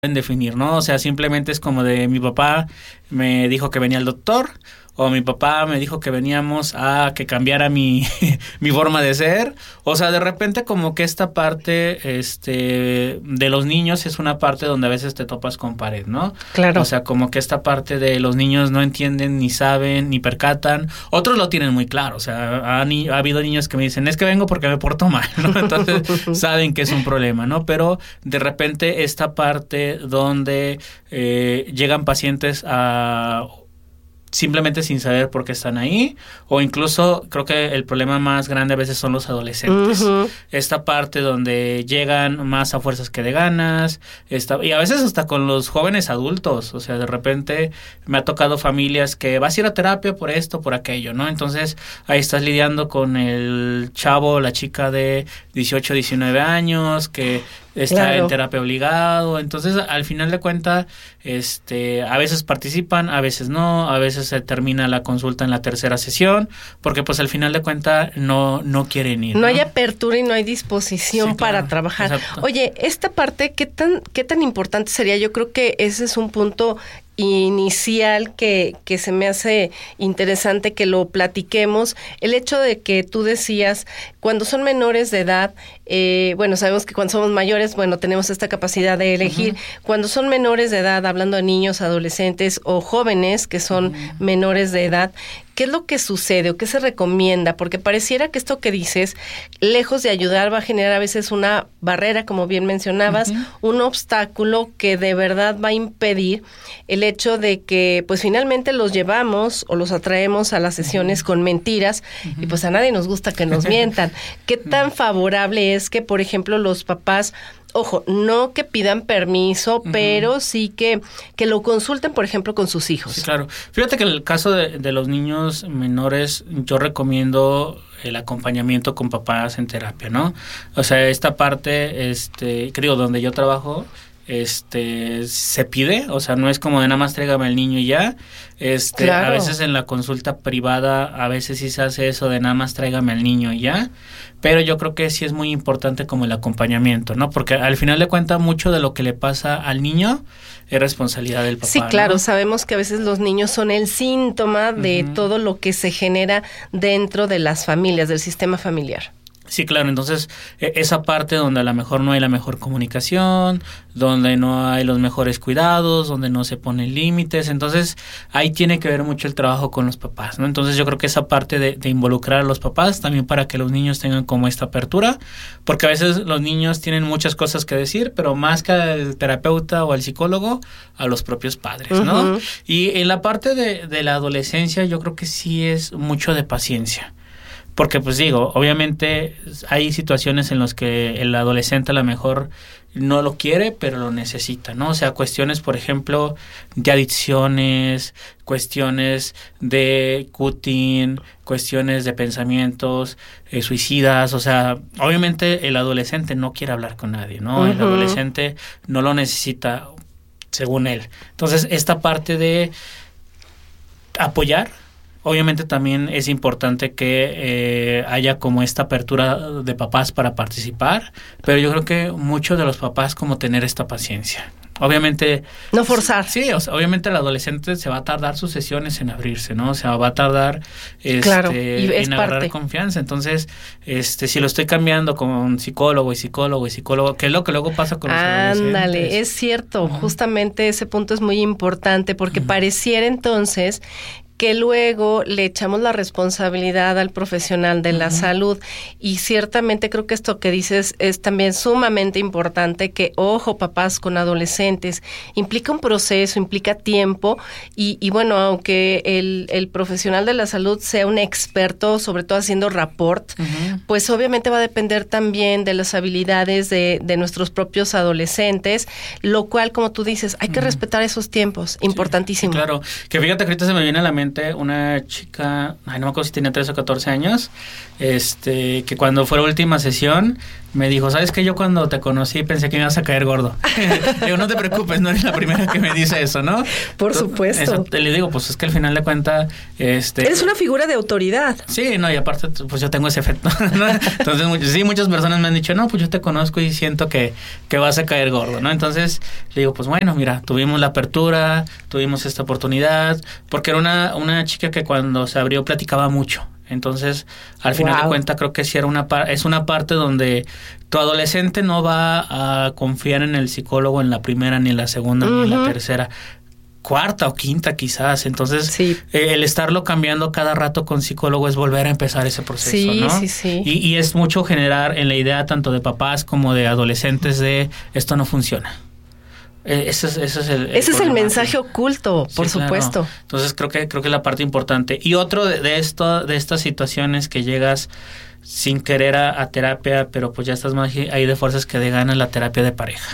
en definir, ¿no? O sea, simplemente es como de mi papá me dijo que venía el doctor, o mi papá me dijo que veníamos a que cambiara mi mi forma de ser. O sea, de repente como que esta parte de los niños es una parte donde a veces te topas con pared, ¿no? Claro. O sea, como que esta parte de los niños no entienden, ni saben, ni percatan. Otros lo tienen muy claro. O sea, ha habido niños que me dicen, es que vengo porque me porto mal, ¿no? Entonces saben que es un problema, ¿no? Pero de repente esta parte donde llegan pacientes a simplemente sin saber por qué están ahí, o incluso creo que el problema más grande a veces son los adolescentes. Uh-huh. Esta parte donde llegan más a fuerzas que de ganas, y a veces hasta con los jóvenes adultos. O sea, de repente me ha tocado familias que vas a ir a terapia por esto, por aquello, ¿no? Entonces ahí estás lidiando con el chavo o la chica de 18, 19 años que está en terapia obligado. Entonces, al final de cuentas, a veces participan, a veces no, a veces se termina la consulta en la tercera sesión, porque pues al final de cuentas no quieren ir. No hay apertura y no hay disposición para trabajar. Exacto. Oye, esta parte, ¿qué tan importante sería? Yo creo que ese es un punto inicial que se me hace interesante que lo platiquemos. El hecho de que tú decías, cuando son menores de edad, bueno, sabemos que cuando somos mayores, bueno, tenemos esta capacidad de elegir. Uh-huh. Cuando son menores de edad, hablando de niños, adolescentes o jóvenes que son menores de edad, ¿qué es lo que sucede o qué se recomienda? Porque pareciera que esto que dices, lejos de ayudar, va a generar a veces una barrera, como bien mencionabas, un obstáculo que de verdad va a impedir el hecho de que, pues finalmente los llevamos o los atraemos a las sesiones con mentiras y pues a nadie nos gusta que nos mientan. ¿Qué tan favorable es que, por ejemplo, los papás, ojo, no que pidan permiso, pero sí que lo consulten, por ejemplo, con sus hijos? Sí, claro. Fíjate que en el caso de los niños menores, yo recomiendo el acompañamiento con papás en terapia, ¿no? O sea, esta parte, creo, donde yo trabajo, se pide, o sea, no es como de nada más tráigame al niño y ya. Claro. A veces en la consulta privada, a veces sí se hace eso de nada más tráigame al niño y ya, pero yo creo que sí es muy importante como el acompañamiento, ¿no? Porque al final de cuentas mucho de lo que le pasa al niño es responsabilidad del papá. Sí, claro, ¿no? Sabemos que a veces los niños son el síntoma de todo lo que se genera dentro de las familias, del sistema familiar. Sí, claro, entonces esa parte donde a lo mejor no hay la mejor comunicación, donde no hay los mejores cuidados, donde no se ponen límites, entonces ahí tiene que ver mucho el trabajo con los papás, ¿no? Entonces yo creo que esa parte de involucrar a los papás también para que los niños tengan como esta apertura, porque a veces los niños tienen muchas cosas que decir, pero más que al terapeuta o al psicólogo, a los propios padres, ¿no? Y en la parte de la adolescencia yo creo que sí es mucho de paciencia. Porque pues digo, obviamente hay situaciones en las que el adolescente a lo mejor no lo quiere, pero lo necesita, ¿no? O sea, cuestiones, por ejemplo, de adicciones, cuestiones de cutting, cuestiones de pensamientos suicidas. O sea, obviamente el adolescente no quiere hablar con nadie, ¿no? El adolescente no lo necesita, según él. Entonces, esta parte de apoyar, obviamente también es importante que haya como esta apertura de papás para participar, pero yo creo que muchos de los papás como tener esta paciencia. Obviamente... No forzar. Sí, o sea, obviamente el adolescente se va a tardar sus sesiones en abrirse, ¿no? O sea, va a tardar claro, y en agarrar confianza. Entonces, si lo estoy cambiando con psicólogo, ¿qué es lo que luego pasa con los adolescentes? Ándale, es cierto. Justamente ese punto es muy importante porque pareciera entonces que luego le echamos la responsabilidad al profesional de la salud y ciertamente creo que esto que dices es también sumamente importante, que ojo, papás con adolescentes, implica un proceso, implica tiempo y bueno, aunque el profesional de la salud sea un experto, sobre todo haciendo rapport, pues obviamente va a depender también de las habilidades de nuestros propios adolescentes, lo cual, como tú dices, hay que respetar esos tiempos, importantísimo. Sí, claro, que fíjate que ahorita se me viene a la mente una chica, no me acuerdo si tenía 13 o 14 años, que cuando fue la última sesión, me dijo, ¿sabes qué? Yo cuando te conocí pensé que me ibas a caer gordo. Digo, no te preocupes, no eres la primera que me dice eso, ¿no? Por supuesto. Le digo, pues es que al final de cuentas... Eres una figura de autoridad. Sí, no, y aparte, pues yo tengo ese efecto, ¿no? Entonces, muchas personas me han dicho, no, pues yo te conozco y siento que vas a caer gordo, ¿no? Entonces, le digo, pues bueno, mira, tuvimos la apertura, tuvimos esta oportunidad, porque era una chica que cuando se abrió platicaba mucho. Entonces, al final de cuentas, creo que sí es una parte donde tu adolescente no va a confiar en el psicólogo en la primera, ni en la segunda, ni en la tercera. Cuarta o quinta quizás. Entonces, el estarlo cambiando cada rato con psicólogo es volver a empezar ese proceso, ¿no? Sí. Y es mucho generar en la idea tanto de papás como de adolescentes de esto no funciona. Ese es el mensaje oculto, por supuesto. Claro. Entonces creo que es la parte importante. Y otro de estas situaciones que llegas sin querer a terapia, pero pues ya estás más ahí de fuerzas que de ganas, la terapia de pareja.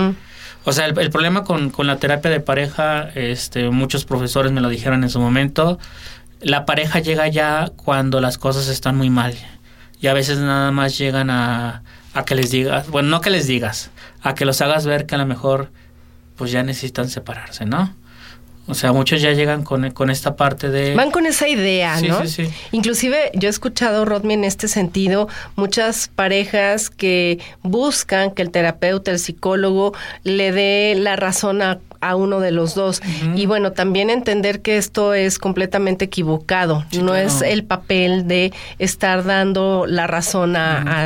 O sea, el problema con la terapia de pareja, muchos profesores me lo dijeron en su momento, la pareja llega ya cuando las cosas están muy mal. Y a veces nada más llegan a que les digas, bueno, no que les digas, a que los hagas ver que a lo mejor pues ya necesitan separarse, ¿no? O sea, muchos ya llegan con esta parte de... Van con esa idea, ¿no? Sí. Inclusive yo he escuchado, Rodmi, en este sentido, muchas parejas que buscan que el terapeuta, el psicólogo, le dé la razón a uno de los dos. Y bueno, también entender que esto es completamente equivocado. Sí, no claro. Es el papel de estar dando la razón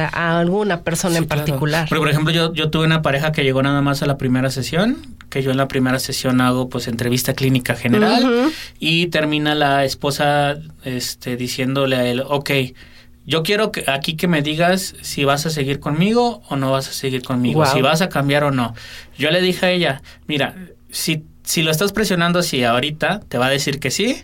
a alguna persona en particular. Pero, por ejemplo, yo tuve una pareja que llegó nada más a la primera sesión, que yo en la primera sesión hago pues entrevista clínica general y termina la esposa diciéndole a él, okay, yo quiero que me digas si vas a seguir conmigo o no vas a seguir conmigo, si vas a cambiar o no. Yo le dije a ella, mira, si lo estás presionando así ahorita, te va a decir que sí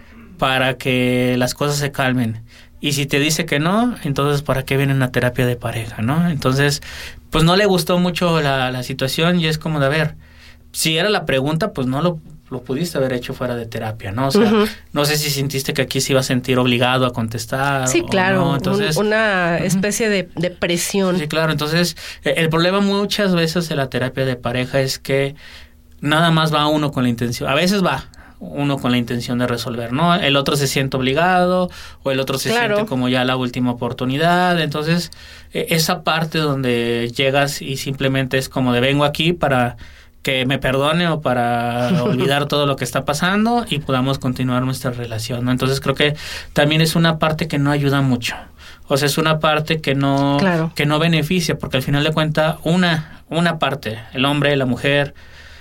para que las cosas se calmen. Y si te dice que no, entonces ¿para qué viene una terapia de pareja, no? Entonces, pues no le gustó mucho la situación y es como de, a ver, si era la pregunta, pues no lo pudiste haber hecho fuera de terapia, ¿no? O sea, no sé si sentiste que aquí se iba a sentir obligado a contestar. Sí, claro, no. Entonces, una especie de presión. Sí, claro, entonces el problema muchas veces de la terapia de pareja es que nada más va uno con la intención, a veces va uno con la intención de resolver, ¿no? El otro se siente obligado o el otro se siente como ya la última oportunidad. Entonces, esa parte donde llegas y simplemente es como de vengo aquí para que me perdone o para olvidar todo lo que está pasando y podamos continuar nuestra relación, ¿no? Entonces creo que también es una parte que no ayuda mucho. O sea, es una parte que no beneficia, porque al final de cuentas una parte, el hombre, la mujer,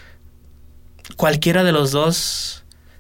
cualquiera de los dos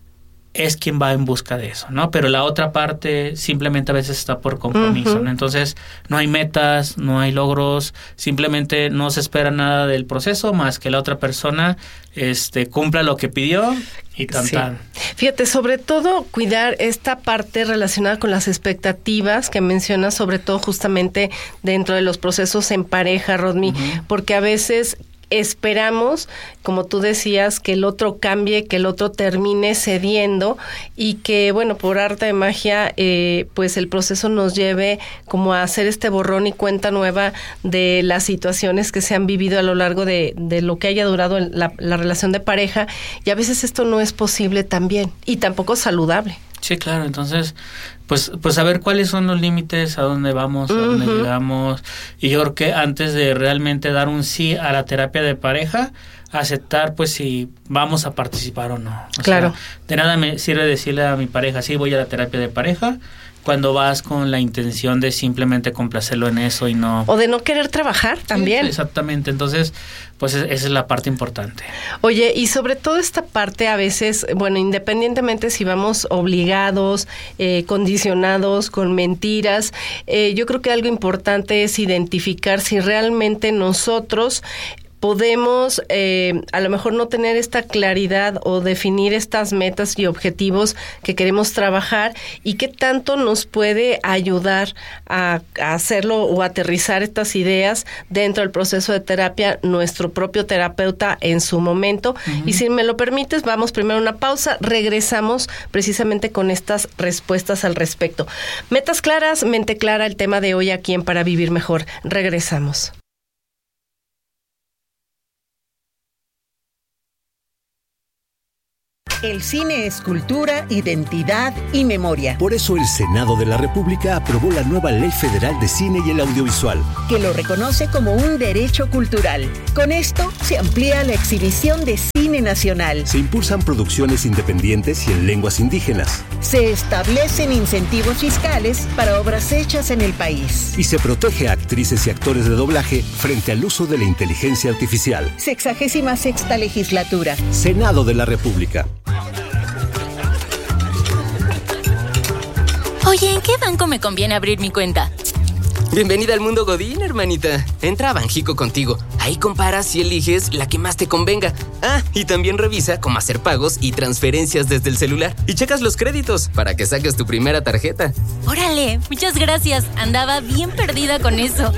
es quien va en busca de eso, ¿no? Pero la otra parte simplemente a veces está por compromiso, ¿no? Entonces no hay metas, no hay logros, simplemente no se espera nada del proceso más que la otra persona cumpla lo que pidió y tan. Fíjate, sobre todo cuidar esta parte relacionada con las expectativas que mencionas, sobre todo justamente dentro de los procesos en pareja, Rodmi, porque a veces esperamos, como tú decías, que el otro cambie, que el otro termine cediendo y que, bueno, por arte de magia, pues el proceso nos lleve como a hacer este borrón y cuenta nueva de las situaciones que se han vivido a lo largo de lo que haya durado la relación de pareja, y a veces esto no es posible también y tampoco saludable. Sí, claro, entonces, pues saber cuáles son los límites, a dónde vamos, a dónde llegamos. Y yo creo que antes de realmente dar un sí a la terapia de pareja, aceptar pues si vamos a participar o no. O sea, de nada me sirve decirle a mi pareja, sí, voy a la terapia de pareja, cuando vas con la intención de simplemente complacerlo en eso y no... O de no querer trabajar también. Sí, exactamente. Entonces, pues esa es la parte importante. Oye, y sobre todo esta parte a veces, bueno, independientemente si vamos obligados, condicionados, con mentiras, yo creo que algo importante es identificar si realmente nosotros podemos a lo mejor no tener esta claridad o definir estas metas y objetivos que queremos trabajar, y qué tanto nos puede ayudar a hacerlo o aterrizar estas ideas dentro del proceso de terapia nuestro propio terapeuta en su momento. Uh-huh. Y si me lo permites, vamos primero a una pausa, regresamos precisamente con estas respuestas al respecto. Metas claras, mente clara, el tema de hoy aquí en Para Vivir Mejor. Regresamos. El cine es cultura, identidad y memoria. Por eso el Senado de la República aprobó la nueva Ley Federal de Cine y el Audiovisual, que lo reconoce como un derecho cultural. Con esto se amplía la exhibición de cine nacional. Se impulsan producciones independientes y en lenguas indígenas. Se establecen incentivos fiscales para obras hechas en el país. Y se protege a actrices y actores de doblaje frente al uso de la inteligencia artificial. 66ª legislatura. Senado de la República. Oye, ¿en qué banco me conviene abrir mi cuenta? Bienvenida al mundo Godín, hermanita. Entra a Banjico Contigo. Ahí comparas y eliges la que más te convenga. Ah, y también revisa cómo hacer pagos y transferencias desde el celular. Y checas los créditos para que saques tu primera tarjeta. Órale, muchas gracias. Andaba bien perdida con eso.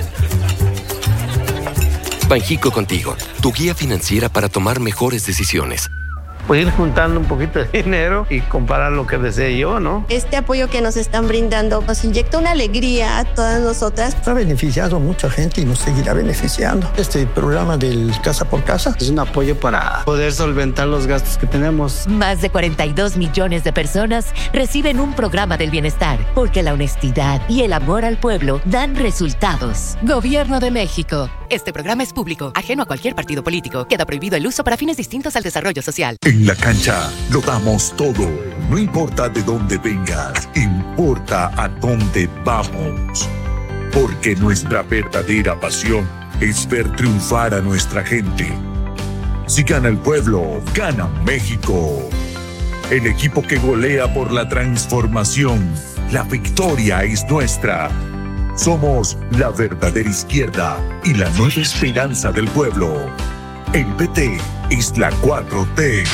Banjico Contigo, tu guía financiera para tomar mejores decisiones. Pues ir juntando un poquito de dinero y comparar lo que desee yo, ¿no? Este apoyo que nos están brindando nos inyecta una alegría a todas nosotras. Ha beneficiado a mucha gente y nos seguirá beneficiando. Este programa del Casa por Casa es un apoyo para poder solventar los gastos que tenemos. Más de 42 millones de personas reciben un programa del bienestar, porque la honestidad y el amor al pueblo dan resultados. Gobierno de México. Este programa es público, ajeno a cualquier partido político. Queda prohibido el uso para fines distintos al desarrollo social. En la cancha lo damos todo. No importa de dónde vengas, importa a dónde vamos. Porque nuestra verdadera pasión es ver triunfar a nuestra gente. Si gana el pueblo, gana México. El equipo que golea por la transformación. La victoria es nuestra. Somos la verdadera izquierda y la nueva esperanza del pueblo. El PT es la 4T.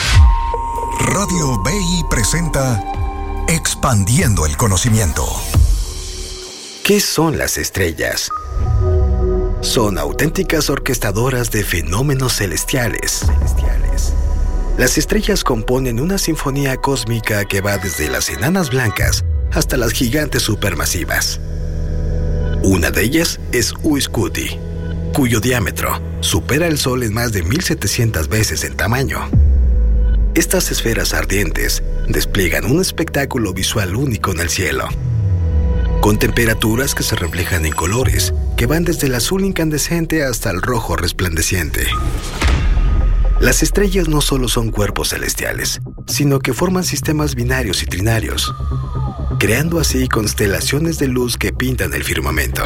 Radio BI presenta Expandiendo el Conocimiento. ¿Qué son las estrellas? Son auténticas orquestadoras de fenómenos celestiales. Las estrellas componen una sinfonía cósmica que va desde las enanas blancas hasta las gigantes supermasivas. Una de ellas es Uiscuti, cuyo diámetro supera el Sol en más de 1,700 veces en tamaño. Estas esferas ardientes despliegan un espectáculo visual único en el cielo, con temperaturas que se reflejan en colores que van desde el azul incandescente hasta el rojo resplandeciente. Las estrellas no solo son cuerpos celestiales, sino que forman sistemas binarios y trinarios, creando así constelaciones de luz que pintan el firmamento.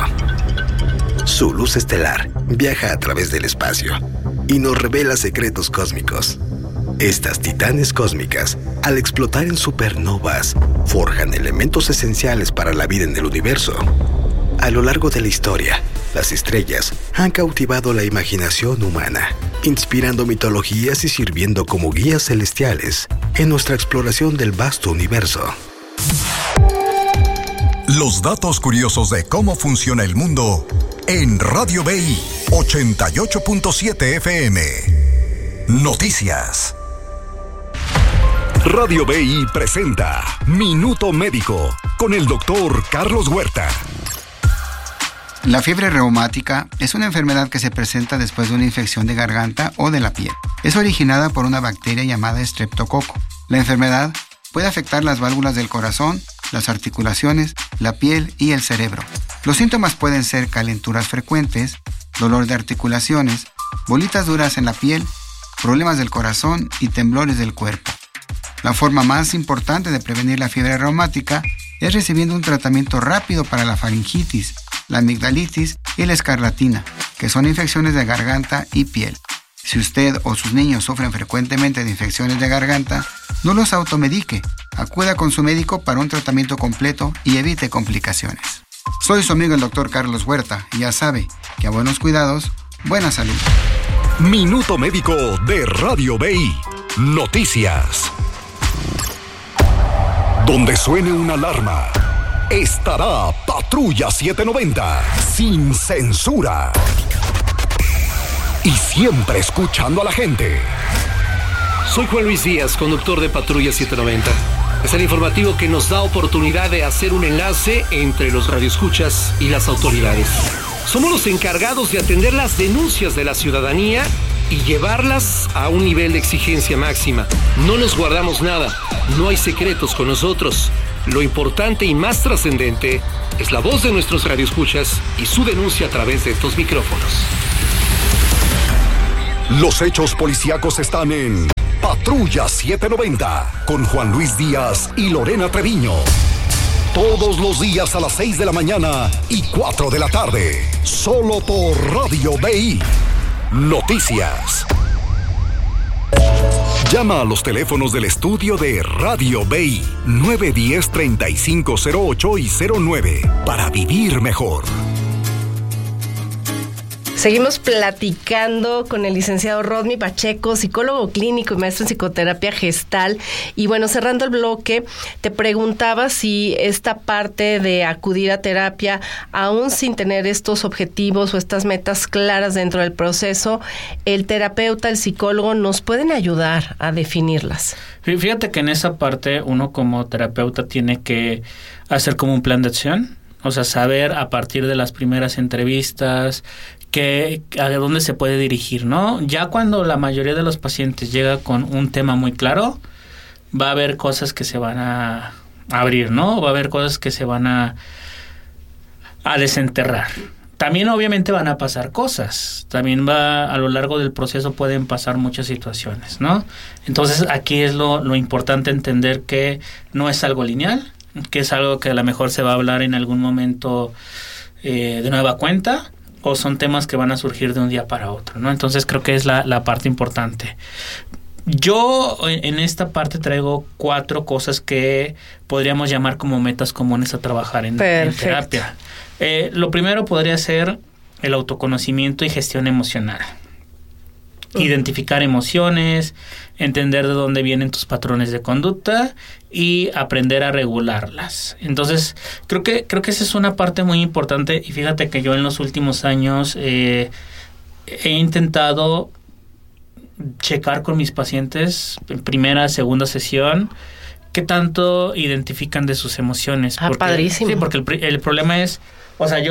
Su luz estelar viaja a través del espacio y nos revela secretos cósmicos. Estas titanes cósmicas, al explotar en supernovas, forjan elementos esenciales para la vida en el universo. A lo largo de la historia, las estrellas han cautivado la imaginación humana, inspirando mitologías y sirviendo como guías celestiales en nuestra exploración del vasto universo. Los datos curiosos de cómo funciona el mundo en Radio BI 88.7 FM. Noticias. Radio BI presenta Minuto Médico con el doctor Carlos Huerta. La fiebre reumática es una enfermedad que se presenta después de una infección de garganta o de la piel. Es originada por una bacteria llamada estreptococo. La enfermedad puede afectar las válvulas del corazón, las articulaciones, la piel y el cerebro. Los síntomas pueden ser calenturas frecuentes, dolor de articulaciones, bolitas duras en la piel, problemas del corazón y temblores del cuerpo. La forma más importante de prevenir la fiebre reumática es recibiendo un tratamiento rápido para la faringitis, la amigdalitis y la escarlatina, que son infecciones de garganta y piel. Si usted o sus niños sufren frecuentemente de infecciones de garganta, no los automedique. Acuda con su médico para un tratamiento completo y evite complicaciones. Soy su amigo el doctor Carlos Huerta y ya sabe que a buenos cuidados, buena salud. Minuto Médico de Radio BI. Noticias. Donde suene una alarma, estará Patrulla 790, sin censura. Y siempre escuchando a la gente. Soy Juan Luis Díaz, conductor de Patrulla 790. Es el informativo que nos da oportunidad de hacer un enlace entre los radioescuchas y las autoridades. Somos los encargados de atender las denuncias de la ciudadanía y llevarlas a un nivel de exigencia máxima. No nos guardamos nada, no hay secretos con nosotros. Lo importante y más trascendente es la voz de nuestros radioescuchas y su denuncia a través de estos micrófonos. Los hechos policíacos están en Patrulla 790 con Juan Luis Díaz y Lorena Treviño. Todos los días a las 6 de la mañana y 4 de la tarde. Solo por Radio BI. Noticias. Llama a los teléfonos del estudio de Radio BI 910-3508 y 09 para vivir mejor. Seguimos platicando con el licenciado Rodney Pacheco, psicólogo clínico y maestro en psicoterapia gestal. Y bueno, cerrando el bloque, te preguntaba si esta parte de acudir a terapia, aún sin tener estos objetivos o estas metas claras dentro del proceso, el terapeuta, el psicólogo, nos pueden ayudar a definirlas. Fíjate que en esa parte uno como terapeuta tiene que hacer como un plan de acción. O sea, saber a partir de las primeras entrevistas a dónde se puede dirigir, ¿no? Ya cuando la mayoría de los pacientes llega con un tema muy claro, va a haber cosas que se van a abrir, ¿no? Va a haber cosas que se van a desenterrar. También obviamente van a pasar cosas. También a lo largo del proceso pueden pasar muchas situaciones, ¿no? Entonces aquí es lo importante entender que no es algo lineal, que es algo que a lo mejor se va a hablar en algún momento de nueva cuenta, o son temas que van a surgir de un día para otro, ¿no? Entonces creo que es la parte importante. Yo en esta parte traigo 4 cosas que podríamos llamar como metas comunes a trabajar en terapia. Lo primero podría ser el autoconocimiento y gestión emocional. Identificar emociones, entender de dónde vienen tus patrones de conducta y aprender a regularlas. Entonces, creo que esa es una parte muy importante. Y fíjate que yo en los últimos años he intentado checar con mis pacientes en primera, segunda sesión qué tanto identifican de sus emociones. Padrísimo. Sí, porque el problema es, o sea,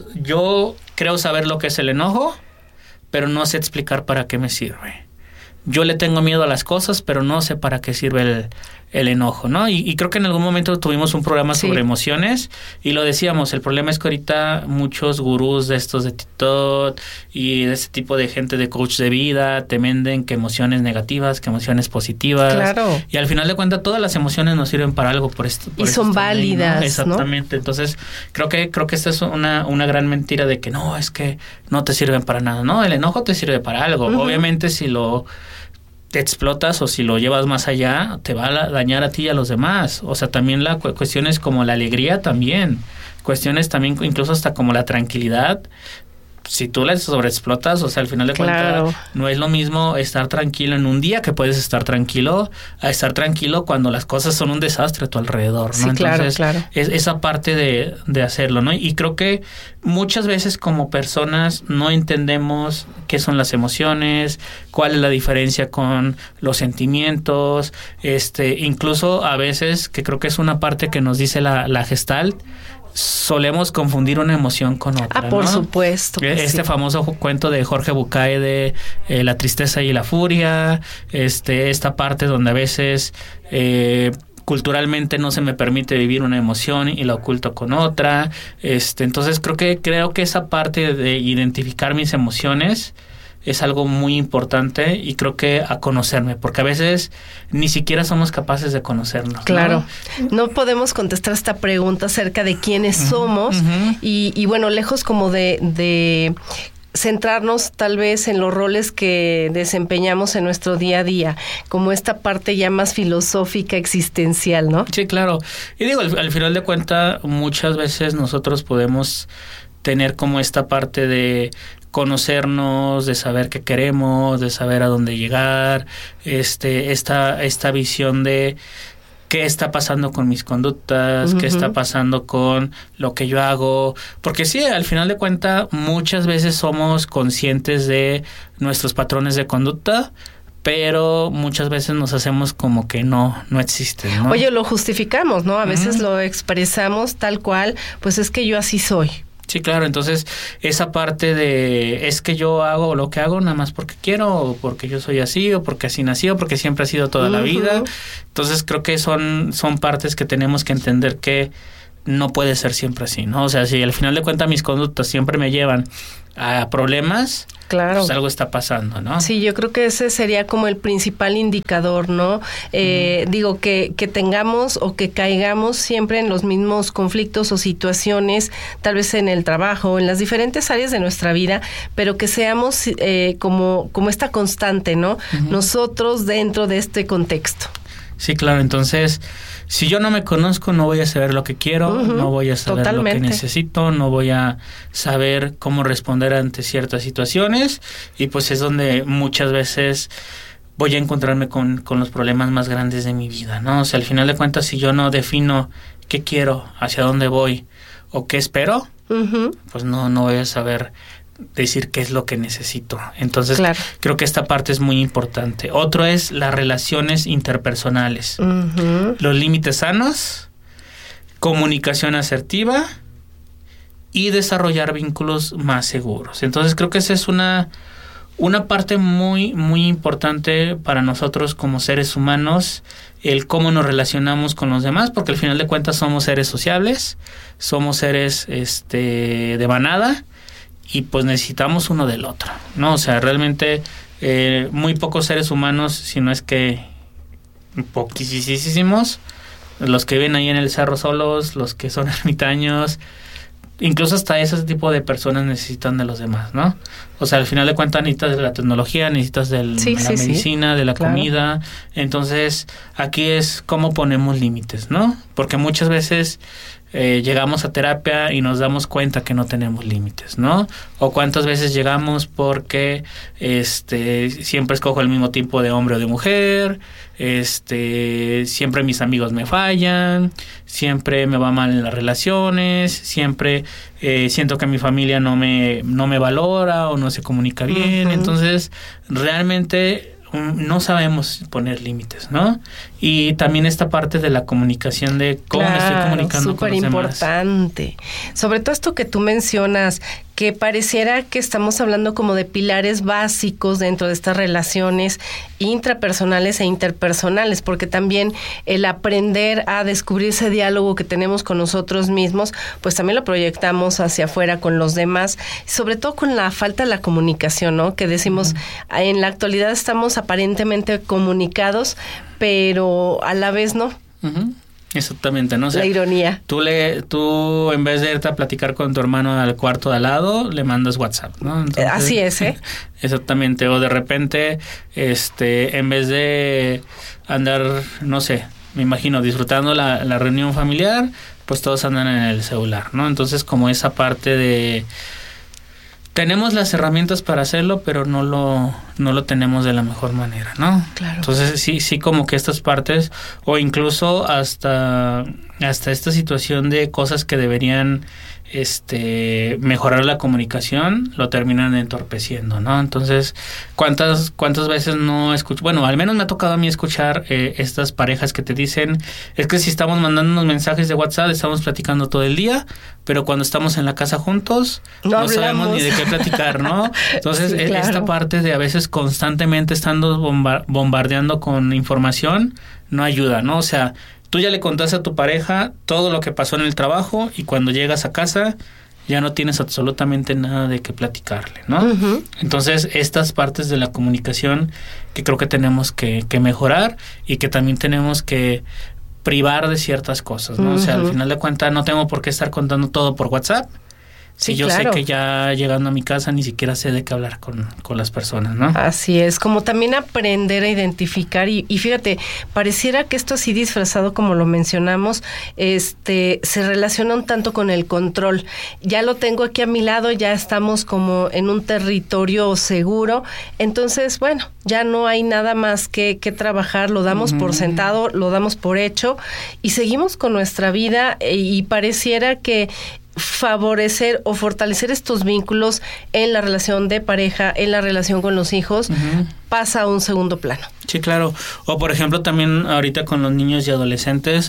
yo creo saber lo que es el enojo, pero no sé explicar para qué me sirve. Yo le tengo miedo a las cosas, pero no sé para qué sirve el enojo, ¿no? Y creo que en algún momento tuvimos un programa sobre emociones y lo decíamos, el problema es que ahorita muchos gurús de estos de TikTok y de este tipo de gente de coach de vida te venden que emociones negativas, que emociones positivas. Claro. Y al final de cuentas todas las emociones nos sirven para algo. Y son válidas, ¿no? Exactamente. ¿No? Entonces creo que esta es una gran mentira de que no, es que no te sirven para nada. No, el enojo te sirve para algo. Uh-huh. Obviamente si te explotas o si lo llevas más allá, te va a dañar a ti y a los demás. O sea, también la cuestiones como la alegría también. Cuestiones también incluso hasta como la tranquilidad. Si tú la sobreexplotas, o sea, al final de cuentas, no es lo mismo estar tranquilo en un día que puedes estar tranquilo a estar tranquilo cuando las cosas son un desastre a tu alrededor, ¿no? Sí, entonces, claro. Es esa parte de hacerlo, ¿no? Y creo que muchas veces como personas no entendemos qué son las emociones, cuál es la diferencia con los sentimientos, incluso a veces, que creo que es una parte que nos dice la Gestalt, solemos confundir una emoción con otra. Por ¿no? supuesto. Famoso cuento de Jorge Bucay de la tristeza y la furia, esta parte donde a veces culturalmente no se me permite vivir una emoción y la oculto con otra. Entonces creo que esa parte de identificar mis emociones es algo muy importante y creo que a conocerme, porque a veces ni siquiera somos capaces de conocernos. Claro, no podemos contestar esta pregunta acerca de quiénes somos y bueno, lejos como de centrarnos tal vez en los roles que desempeñamos en nuestro día a día, como esta parte ya más filosófica, existencial, ¿no? Sí, claro. Y digo, al final de cuentas, muchas veces nosotros podemos tener como esta parte de conocernos, de saber qué queremos, de saber a dónde llegar, esta visión de qué está pasando con mis conductas, qué está pasando con lo que yo hago, porque sí, al final de cuentas muchas veces somos conscientes de nuestros patrones de conducta, pero muchas veces nos hacemos como que no existen, ¿no? Oye, lo justificamos, ¿no? A veces lo expresamos tal cual, pues es que yo así soy. Sí, claro, entonces esa parte de es que yo hago lo que hago nada más porque quiero, o porque yo soy así, o porque así nací, o porque siempre ha sido toda la vida. Entonces creo que son partes que tenemos que entender que no puede ser siempre así, ¿no? O sea, si al final de cuentas mis conductas siempre me llevan a problemas, claro, pues algo está pasando, ¿no? Sí, yo creo que ese sería como el principal indicador, ¿no? Digo, que tengamos o que caigamos siempre en los mismos conflictos o situaciones, tal vez en el trabajo, en las diferentes áreas de nuestra vida, pero que seamos como esta constante, ¿no? Nosotros dentro de este contexto. Sí, claro, entonces, si yo no me conozco, no voy a saber lo que quiero, no voy a saber lo que necesito, no voy a saber cómo responder ante ciertas situaciones, y pues es donde muchas veces voy a encontrarme con los problemas más grandes de mi vida, ¿no? O sea, al final de cuentas, si yo no defino qué quiero, hacia dónde voy o qué espero, pues no voy a saber decir qué es lo que necesito. Entonces, creo que esta parte es muy importante. Otro es las relaciones interpersonales. Los límites sanos, comunicación asertiva y desarrollar vínculos más seguros. Entonces, creo que esa es una parte muy, muy importante para nosotros como seres humanos, el cómo nos relacionamos con los demás, porque al final de cuentas somos seres sociables, somos seres de manada, y pues necesitamos uno del otro, ¿no? O sea, realmente muy pocos seres humanos, si no es que poquísimos, los que viven ahí en el cerro solos, los que son ermitaños, incluso hasta ese tipo de personas necesitan de los demás, ¿no? O sea, al final de cuentas necesitas de la tecnología, necesitas de la medicina, de la comida. Entonces, aquí es cómo ponemos límites, ¿no? Porque muchas veces llegamos a terapia y nos damos cuenta que no tenemos límites, ¿no? O cuántas veces llegamos porque siempre escojo el mismo tipo de hombre o de mujer, siempre mis amigos me fallan, siempre me va mal en las relaciones, siempre siento que mi familia no me valora o no se comunica bien. Entonces realmente no sabemos poner límites, ¿no? Y también esta parte de la comunicación, de cómo me estoy comunicando con los demás. Súper importante. Sobre todo esto que tú mencionas, que pareciera que estamos hablando como de pilares básicos dentro de estas relaciones intrapersonales e interpersonales, porque también el aprender a descubrir ese diálogo que tenemos con nosotros mismos, pues también lo proyectamos hacia afuera con los demás, sobre todo con la falta de la comunicación, ¿no? Que decimos, en la actualidad estamos aparentemente comunicados, pero a la vez no. Exactamente, ¿no? O sea, la ironía. Tú en vez de irte a platicar con tu hermano al cuarto de al lado, le mandas WhatsApp, ¿no? Entonces, así es, ¿eh? Exactamente. O de repente, en vez de andar, no sé, me imagino, disfrutando la reunión familiar, pues todos andan en el celular, ¿no? Entonces, como esa parte de tenemos las herramientas para hacerlo, pero no lo tenemos de la mejor manera, ¿no? Claro. Entonces sí como que estas partes, o incluso hasta esta situación de cosas que deberían mejorar la comunicación, lo terminan entorpeciendo, ¿no? Entonces, ¿cuántas veces no escucho? Bueno, al menos me ha tocado a mí escuchar estas parejas que te dicen, es que si estamos mandando unos mensajes de WhatsApp, estamos platicando todo el día, pero cuando estamos en la casa juntos, no sabemos ni de qué platicar, ¿no? Entonces, sí, claro, esta parte de a veces constantemente estando bombardeando con información, no ayuda, ¿no? O sea, tú ya le contaste a tu pareja todo lo que pasó en el trabajo y cuando llegas a casa ya no tienes absolutamente nada de qué platicarle, ¿no? Entonces, estas partes de la comunicación que creo que tenemos que mejorar y que también tenemos que privar de ciertas cosas, ¿no? O sea, al final de cuentas no tengo por qué estar contando todo por WhatsApp, Sí, yo claro. sé que ya llegando a mi casa ni siquiera sé de qué hablar con las personas, ¿no? Así es, como también aprender a identificar y fíjate, pareciera que esto así disfrazado como lo mencionamos, se relaciona un tanto con el control. Ya lo tengo aquí a mi lado, ya estamos como en un territorio seguro, entonces, bueno, ya no hay nada más que trabajar, lo damos por sentado, lo damos por hecho y seguimos con nuestra vida y pareciera que favorecer o fortalecer estos vínculos en la relación de pareja, en la relación con los hijos, pasa a un segundo plano. Sí, claro. O por ejemplo también ahorita con los niños y adolescentes,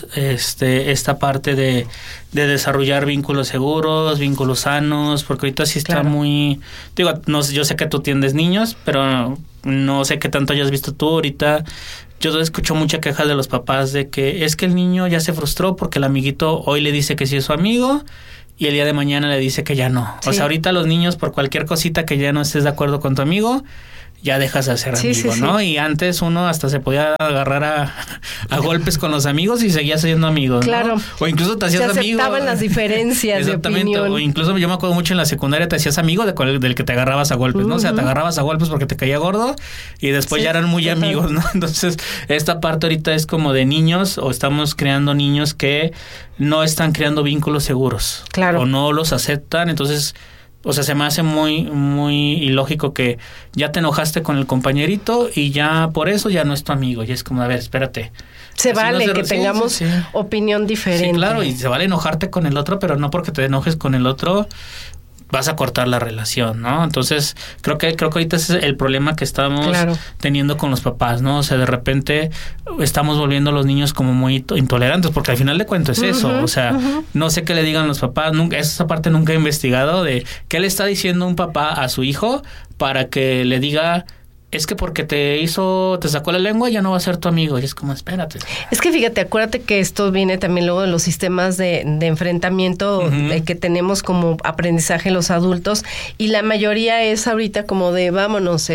esta parte de desarrollar vínculos seguros, vínculos sanos, porque ahorita sí está muy, digo, no, yo sé que tú atiendes niños, pero no sé qué tanto hayas visto tú ahorita. Yo escucho mucha queja de los papás de que es que el niño ya se frustró porque el amiguito hoy le dice que sí es su amigo y el día de mañana le dice que ya no. Sí. O sea, ahorita los niños por cualquier cosita que ya no estés de acuerdo con tu amigo, ya dejas de ser amigo, ¿no? Y antes uno hasta se podía agarrar a golpes con los amigos y seguía siendo amigos, claro, ¿no? O incluso te hacías amigo. Se aceptaban las diferencias de opinión. O incluso yo me acuerdo mucho en la secundaria te hacías amigo del que te agarrabas a golpes, ¿no? O sea, te agarrabas a golpes porque te caía gordo y después ya eran muy amigos, ¿no? Entonces, esta parte ahorita es como de niños o estamos creando niños que no están creando vínculos seguros. Claro. O no los aceptan, entonces... O sea, se me hace muy, muy ilógico que ya te enojaste con el compañerito y ya por eso ya no es tu amigo. Y es como, a ver, espérate. Se vale que tengamos opinión diferente. Sí, claro, y se vale enojarte con el otro, pero no porque te enojes con el otro vas a cortar la relación, ¿no? Entonces, creo que ahorita ese es el problema que estamos teniendo con los papás, ¿no? O sea, de repente estamos volviendo a los niños como muy intolerantes, porque al final de cuentas es eso, o sea, no sé qué le digan los papás, esa parte nunca he investigado de qué le está diciendo un papá a su hijo para que le diga... Es que porque te sacó la lengua ya no va a ser tu amigo. Y es como, espérate. Es que fíjate, acuérdate que esto viene también luego de los sistemas de enfrentamiento que tenemos como aprendizaje los adultos. Y la mayoría es ahorita como de vámonos,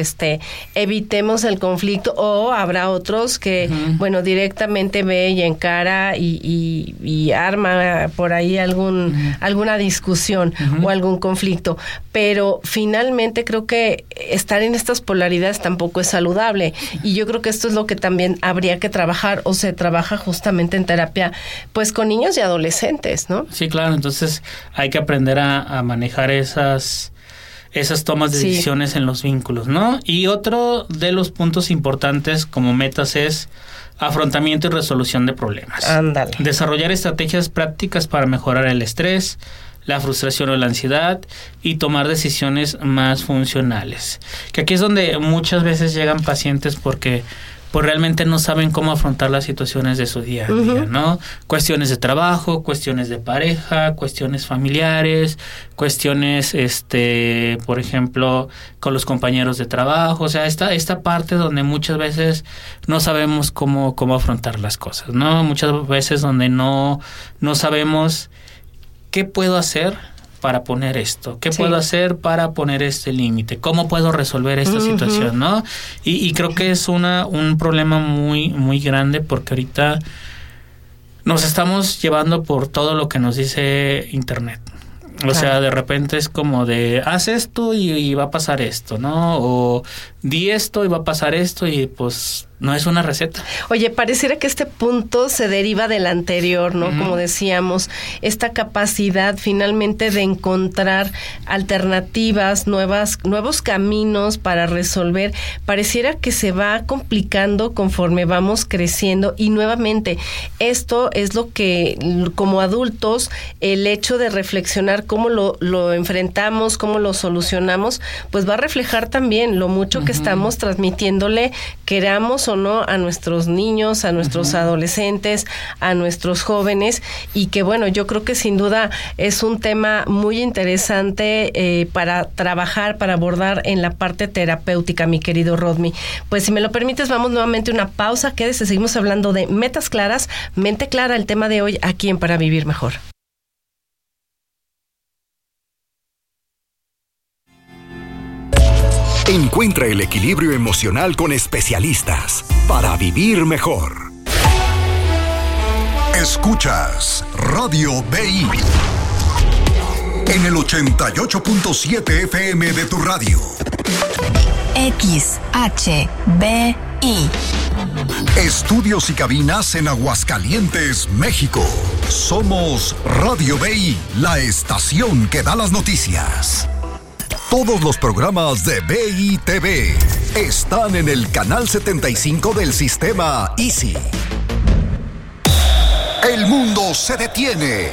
evitemos el conflicto. O habrá otros que, bueno, directamente ve y encara y arma por ahí alguna discusión o algún conflicto. Pero finalmente creo que estar en estas polaridades tampoco es saludable y yo creo que esto es lo que también habría que trabajar o se trabaja justamente en terapia pues con niños y adolescentes, ¿no? Sí, claro, entonces hay que aprender a manejar esas tomas de decisiones en los vínculos, ¿no? Y otro de los puntos importantes como metas es afrontamiento y resolución de problemas. Ándale. Desarrollar estrategias prácticas para mejorar el estrés, la frustración o la ansiedad y tomar decisiones más funcionales. Que aquí es donde muchas veces llegan pacientes porque pues realmente no saben cómo afrontar las situaciones de su día a día, ¿no? Cuestiones de trabajo, cuestiones de pareja, cuestiones familiares, cuestiones, por ejemplo, con los compañeros de trabajo, o sea, esta parte donde muchas veces no sabemos cómo afrontar las cosas, ¿no? Muchas veces donde no sabemos ¿qué puedo hacer para poner esto? ¿Qué puedo hacer para poner este límite? ¿Cómo puedo resolver esta situación, no? Y creo que es un problema muy, muy grande porque ahorita nos estamos llevando por todo lo que nos dice Internet. O sea, de repente es como de, haz esto y va a pasar esto, ¿no? O di esto y va a pasar esto y pues no es una receta. Oye, pareciera que este punto se deriva del anterior, ¿no? Como decíamos, esta capacidad finalmente de encontrar alternativas, nuevos caminos para resolver, pareciera que se va complicando conforme vamos creciendo y nuevamente esto es lo que como adultos el hecho de reflexionar cómo lo enfrentamos, cómo lo solucionamos, pues va a reflejar también lo mucho que estamos transmitiéndole, queramos o no, a nuestros niños, a nuestros adolescentes, a nuestros jóvenes y que bueno, yo creo que sin duda es un tema muy interesante para trabajar, para abordar en la parte terapéutica, mi querido Rodmi. Pues si me lo permites, vamos nuevamente a una pausa, quédese, seguimos hablando de metas claras, mente clara, el tema de hoy aquí en Para Vivir Mejor. Encuentra el equilibrio emocional con especialistas para vivir mejor. Escuchas Radio BI. En el 88.7 FM de tu radio. XHBI. Estudios y cabinas en Aguascalientes, México. Somos Radio BI, la estación que da las noticias. Todos los programas de BI TV están en el canal 75 del sistema Easy. El mundo se detiene,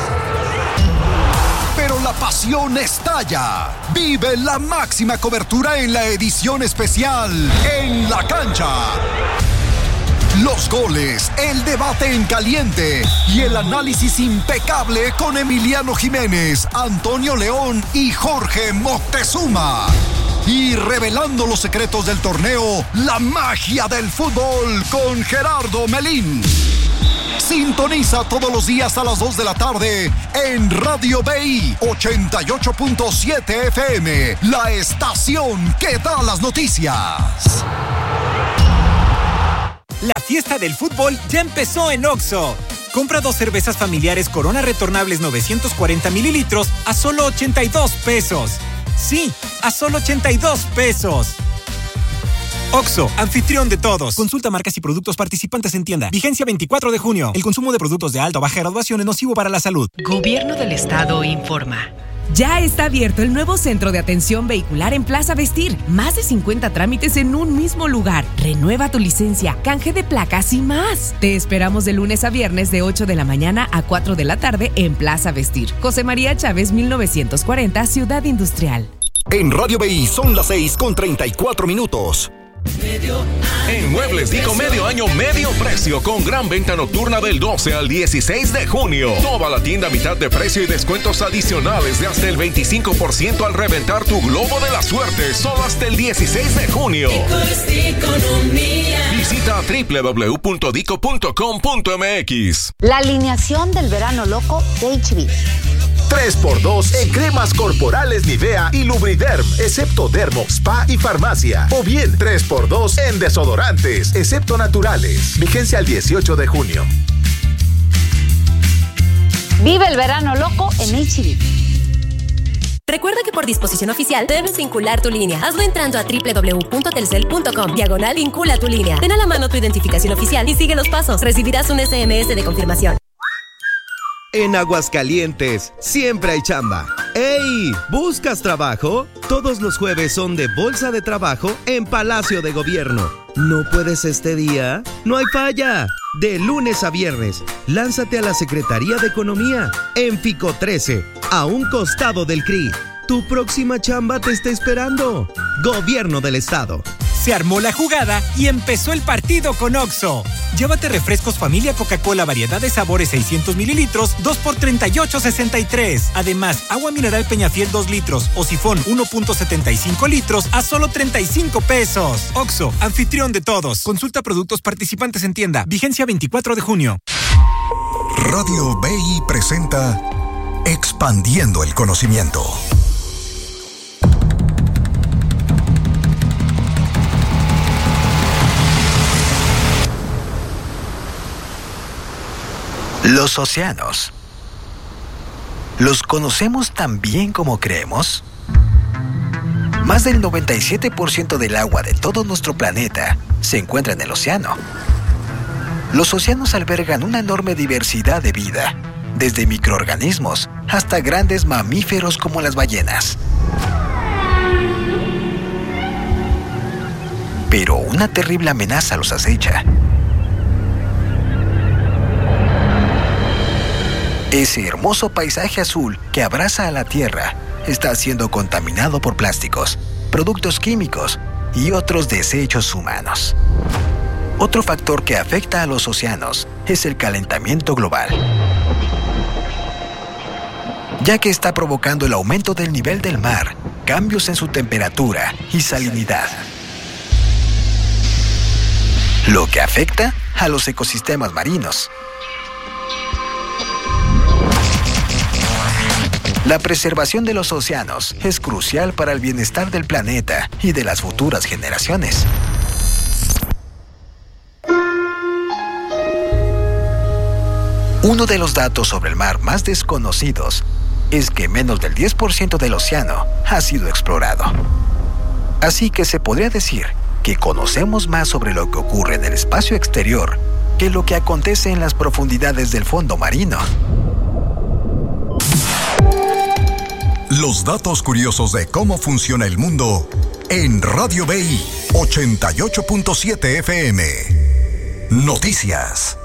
pero la pasión estalla. Vive la máxima cobertura en la edición especial En la Cancha. Los goles, el debate en caliente y el análisis impecable con Emiliano Jiménez, Antonio León y Jorge Moctezuma. Y revelando los secretos del torneo, la magia del fútbol con Gerardo Melín. Sintoniza todos los días a las 2 de la tarde en Radio BI 88.7 FM, la estación que da las noticias. La fiesta del fútbol ya empezó en Oxxo. Compra 2 cervezas familiares Corona retornables 940 mililitros a solo 82 pesos. Sí, a solo 82 pesos. Oxxo, anfitrión de todos. Consulta marcas y productos participantes en tienda. Vigencia 24 de junio. El consumo de productos de alta o baja graduación es nocivo para la salud. Gobierno del Estado informa. Ya está abierto el nuevo centro de atención vehicular en Plaza Vestir. Más de 50 trámites en un mismo lugar. Renueva tu licencia, canje de placas y más. Te esperamos de lunes a viernes de 8 de la mañana a 4 de la tarde en Plaza Vestir. José María Chávez, 1940, Ciudad Industrial. En Radio BI son las 6:34. En Muebles Dico medio año, medio precio, con gran venta nocturna del 12 al 16 de junio. Toda la tienda a mitad de precio y descuentos adicionales de hasta el 25% al reventar tu globo de la suerte, solo hasta el 16 de junio. Visita www.dico.com.mx. La alineación del verano loco de HB. 3x2 en cremas corporales Nivea y Lubriderm, excepto Dermo, Spa y Farmacia. O bien 3x2 en desodorantes, excepto naturales. Vigencia el 18 de junio. Vive el verano loco en HB. Recuerda que por disposición oficial debes vincular tu línea. Hazlo entrando a www.telcel.com/vincula tu línea. Ten a la mano tu identificación oficial y sigue los pasos. Recibirás un SMS de confirmación. En Aguascalientes, siempre hay chamba. ¡Ey! ¿Buscas trabajo? Todos los jueves son de Bolsa de Trabajo en Palacio de Gobierno. ¿No puedes este día? ¡No hay falla! De lunes a viernes, lánzate a la Secretaría de Economía, en Fico 13, a un costado del CRI. Tu próxima chamba te está esperando. Gobierno del Estado. Se armó la jugada y empezó el partido con Oxxo. Llévate refrescos familia Coca-Cola variedad de sabores 600 mililitros, 2 por 38.63. Además, agua mineral Peñafiel 2 litros o sifón 1.75 litros a solo 35 pesos. Oxxo, anfitrión de todos. Consulta productos participantes en tienda. Vigencia 24 de junio. Radio BI presenta Expandiendo el Conocimiento. Los océanos. ¿Los conocemos tan bien como creemos? Más del 97% del agua de todo nuestro planeta se encuentra en el océano. Los océanos albergan una enorme diversidad de vida, desde microorganismos hasta grandes mamíferos como las ballenas. Pero una terrible amenaza los acecha. Ese hermoso paisaje azul que abraza a la Tierra está siendo contaminado por plásticos, productos químicos y otros desechos humanos. Otro factor que afecta a los océanos es el calentamiento global, ya que está provocando el aumento del nivel del mar, cambios en su temperatura y salinidad, lo que afecta a los ecosistemas marinos. La preservación de los océanos es crucial para el bienestar del planeta y de las futuras generaciones. Uno de los datos sobre el mar más desconocidos es que menos del 10% del océano ha sido explorado. Así que se podría decir que conocemos más sobre lo que ocurre en el espacio exterior que lo que acontece en las profundidades del fondo marino. Los datos curiosos de cómo funciona el mundo en Radio BI 88.7 FM. Noticias.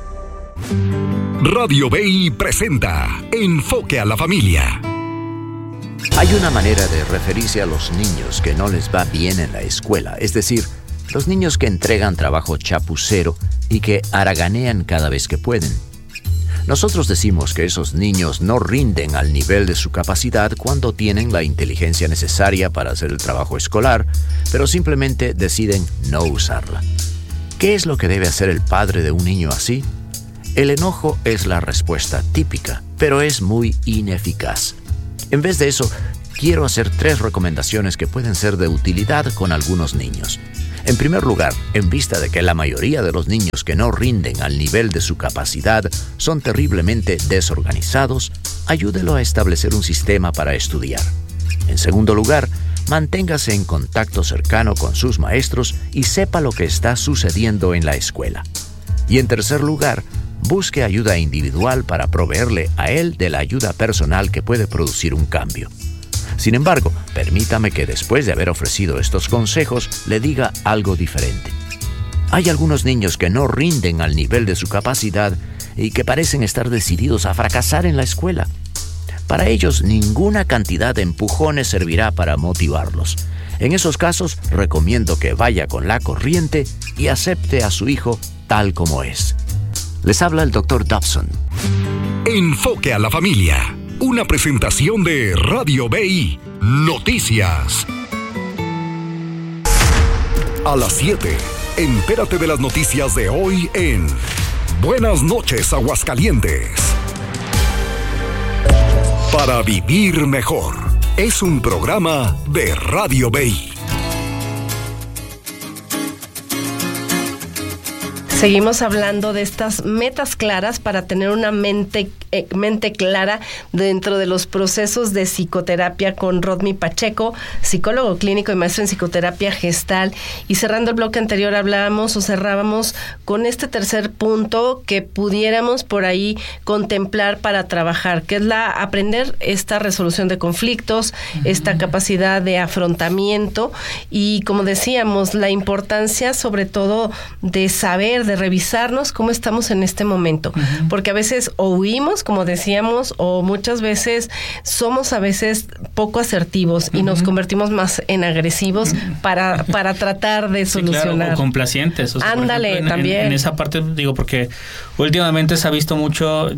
Radio BI presenta Enfoque a la Familia. Hay una manera de referirse a los niños que no les va bien en la escuela, es decir, los niños que entregan trabajo chapucero y que haraganean cada vez que pueden. Nosotros decimos que esos niños no rinden al nivel de su capacidad cuando tienen la inteligencia necesaria para hacer el trabajo escolar, pero simplemente deciden no usarla. ¿Qué es lo que debe hacer el padre de un niño así? El enojo es la respuesta típica, pero es muy ineficaz. En vez de eso, quiero hacer 3 recomendaciones que pueden ser de utilidad con algunos niños. En primer lugar, en vista de que la mayoría de los niños que no rinden al nivel de su capacidad son terriblemente desorganizados, ayúdelo a establecer un sistema para estudiar. En segundo lugar, manténgase en contacto cercano con sus maestros y sepa lo que está sucediendo en la escuela. Y en tercer lugar, busque ayuda individual para proveerle a él de la ayuda personal que puede producir un cambio. Sin embargo, permítame que después de haber ofrecido estos consejos, le diga algo diferente. Hay algunos niños que no rinden al nivel de su capacidad y que parecen estar decididos a fracasar en la escuela. Para ellos, ninguna cantidad de empujones servirá para motivarlos. En esos casos, recomiendo que vaya con la corriente y acepte a su hijo tal como es. Les habla el Dr. Dobson. Enfoque a la familia. Una presentación de Radio BI. Noticias. A las 7, entérate de las noticias de hoy en Buenas noches, Aguascalientes. Para vivir mejor. Es un programa de Radio BI. Seguimos hablando de estas metas claras para tener una mente clara dentro de los procesos de psicoterapia con Rodney Pacheco, psicólogo clínico y maestro en psicoterapia gestal. Y cerrando el bloque anterior cerrábamos con este tercer punto que pudiéramos por ahí contemplar para trabajar, que es aprender esta resolución de conflictos, esta capacidad de afrontamiento y, como decíamos, la importancia sobre todo de saber, de revisarnos cómo estamos en este momento, porque a veces o huimos, como decíamos, o muchas veces somos a veces poco asertivos y nos convertimos más en agresivos para tratar de solucionar. Claro, o complacientes. O sea, ándale, ejemplo, también. En esa parte, porque últimamente se ha visto mucho,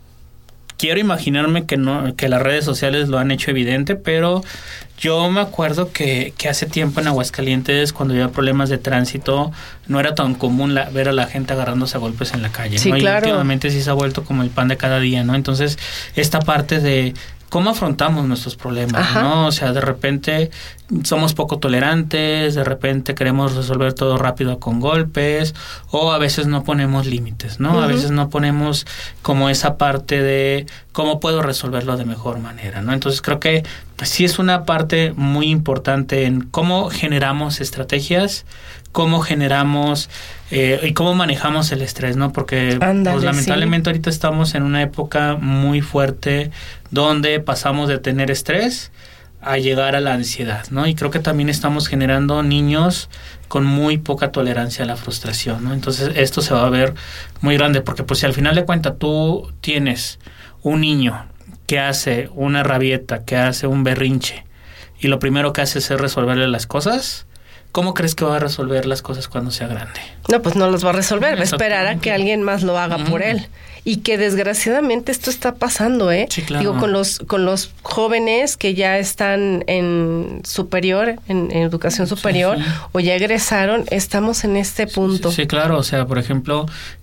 quiero imaginarme que las redes sociales lo han hecho evidente, pero yo me acuerdo que hace tiempo en Aguascalientes, cuando había problemas de tránsito, no era tan común ver a la gente agarrándose a golpes en la calle, sí, ¿no? Claro. Y últimamente sí se ha vuelto como el pan de cada día, ¿no? Entonces, esta parte de cómo afrontamos nuestros problemas, ¿no? O sea, de repente somos poco tolerantes, de repente queremos resolver todo rápido con golpes, o a veces no ponemos límites, ¿no? A veces no ponemos como esa parte de cómo puedo resolverlo de mejor manera, ¿no? Entonces creo que sí es una parte muy importante en cómo generamos estrategias, cómo generamos y cómo manejamos el estrés, ¿no? Porque pues, lamentablemente ahorita estamos en una época muy fuerte donde pasamos de tener estrés a llegar a la ansiedad, ¿no? Y creo que también estamos generando niños con muy poca tolerancia a la frustración, ¿no? Entonces esto se va a ver muy grande, porque pues si al final de cuentas tú tienes un niño que hace una rabieta, que hace un berrinche, y lo primero que hace es resolverle las cosas, ¿cómo crees que va a resolver las cosas cuando sea grande? No, pues no las va a resolver, va a esperar a que alguien más lo haga por él. Y que desgraciadamente esto está pasando, ¿eh? Sí, claro. Con los jóvenes que ya están en superior, en educación superior, o ya egresaron, estamos en este punto. Sí, claro, o sea, por ejemplo,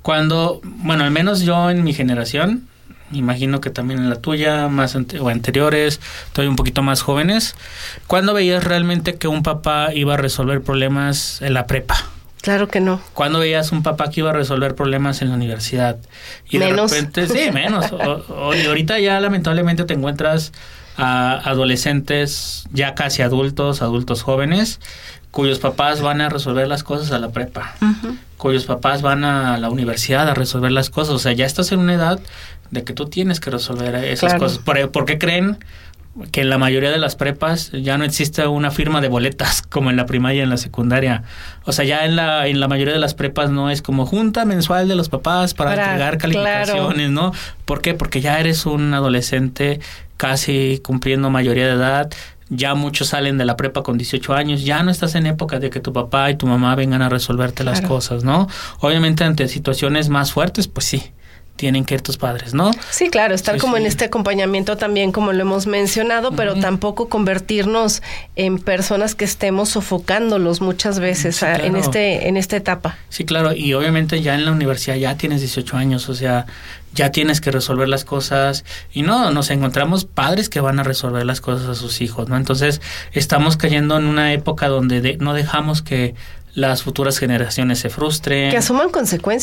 al menos yo en mi generación, imagino que también en la tuya, o anteriores, todavía un poquito más jóvenes, ¿cuándo veías realmente que un papá iba a resolver problemas en la prepa? Claro que no. ¿Cuándo veías un papá que iba a resolver problemas en la universidad? Y menos. De repente, sí, menos. Y ahorita ya lamentablemente te encuentras a adolescentes ya casi adultos jóvenes, cuyos papás van a resolver las cosas a la prepa, cuyos papás van a la universidad a resolver las cosas. O sea, ya estás en una edad de que tú tienes que resolver esas cosas. ¿Por qué creen que en la mayoría de las prepas ya no existe una firma de boletas como en la primaria y en la secundaria? O sea, ya en la mayoría de las prepas no es como junta mensual de los papás para entregar calificaciones, ¿no? ¿Por qué? Porque ya eres un adolescente casi cumpliendo mayoría de edad. Ya muchos salen de la prepa con 18 años, ya no estás en época de que tu papá y tu mamá vengan a resolverte las cosas, ¿no? Obviamente ante situaciones más fuertes, pues sí, tienen que ir tus padres, ¿no? Sí, claro, estar como en este acompañamiento también, como lo hemos mencionado, pero tampoco convertirnos en personas que estemos sofocándolos muchas veces en esta etapa. Sí, claro, y obviamente ya en la universidad ya tienes 18 años, o sea, ya tienes que resolver las cosas, y no, nos encontramos padres que van a resolver las cosas a sus hijos, ¿no? Entonces, estamos cayendo en una época donde no dejamos que las futuras generaciones se frustren. Que asuman consecuencias